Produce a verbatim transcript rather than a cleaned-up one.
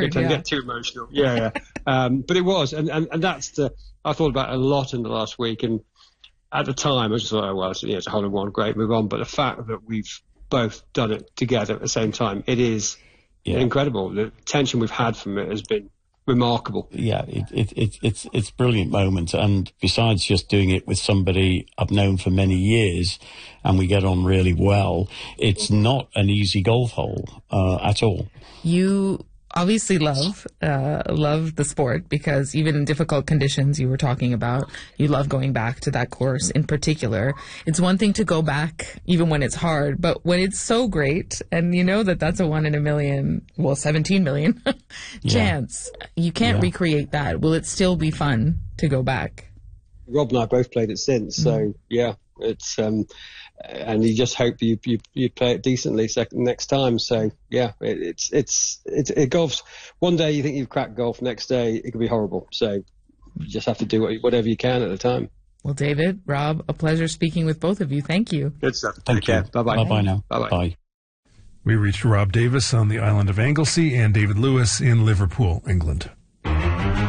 weird. Don't Yeah. get too emotional. Yeah, yeah. um, but it was, and, and, and that's the, I thought about it a lot in the last week, and at the time I just thought, oh, well, it's, you know, it's a hole in one, great, move on. But the fact that we've both done it together at the same time, it is yeah. incredible. The tension we've had from it has been remarkable. Yeah, it, it, it, it's it's a brilliant moment, and besides just doing it with somebody I've known for many years and we get on really well, it's not an easy golf hole uh, at all. You obviously love uh, love the sport, because even in difficult conditions you were talking about, you love going back to that course in particular. It's one thing to go back even when it's hard, but when it's so great, and you know that that's a one in a million, well, seventeen million chance, yeah. you can't yeah. recreate that. Will it still be fun to go back? Rob and I both played it since, so mm. yeah, it's um, and you just hope you you, you play it decently second, next time. So yeah, it, it's it's it's it golf's. One day you think you've cracked golf, next day it could be horrible. So you just have to do what, whatever you can at the time. Well, David, Rob, a pleasure speaking with both of you. Thank you. Good stuff. Thank Take you. care. Bye bye. Bye bye now. Bye bye. We reached Rob Davis on the island of Anglesey and David Lewis in Liverpool, England.